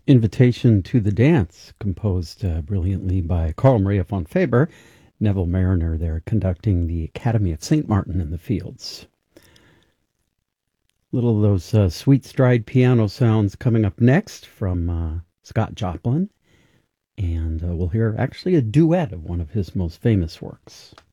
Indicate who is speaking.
Speaker 1: Invitation to the Dance, composed brilliantly by Carl Maria von Faber, Neville Mariner there conducting the Academy of St. Martin in the Fields. Little of those sweet stride piano sounds coming up next from Scott Joplin, and we'll hear actually a duet of one of his most famous works.